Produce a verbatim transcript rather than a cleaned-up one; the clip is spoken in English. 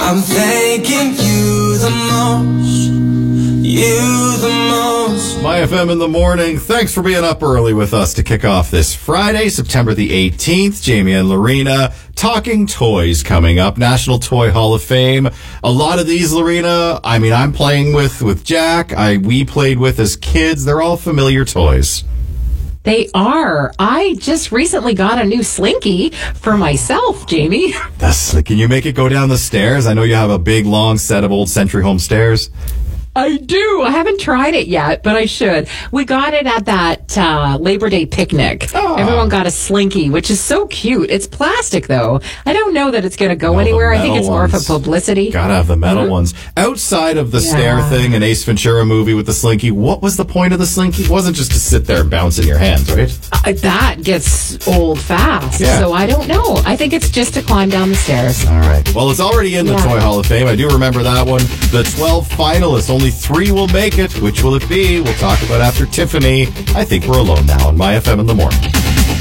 I'm thanking you the most, you the most. My F M in the morning. Thanks for being up early with us to kick off this Friday, September the eighteenth. Jamie and Lorena talking toys coming up. National Toy Hall of Fame. A lot of these, Lorena, I mean, I'm playing with, with Jack. I we played with as kids. They're all familiar toys. They are. I just recently got a new Slinky for myself, Jamie. That's, can you make it go down the stairs? I know you have a big, long set of old Century Home stairs. I do. I haven't tried it yet, but I should. We got it at that uh, Labor Day picnic. Oh. Everyone got a Slinky, which is so cute. It's plastic, though. I don't know that it's going to go no, anywhere. I think it's more ones. for publicity. Gotta have the metal mm-hmm. ones. Outside of the yeah. stair thing, an Ace Ventura movie with the Slinky, what was the point of the Slinky? It wasn't just to sit there and bounce in your hands, right? Uh, that gets old fast. Yeah. So I don't know. I think it's just to climb down the stairs. All right. Well, it's already in the yeah. Toy Hall of Fame. I do remember that one. The twelve finalists, only three will make it. Which will it be? We'll talk about after Tiffany. I think we're alone now on My F M in the morning.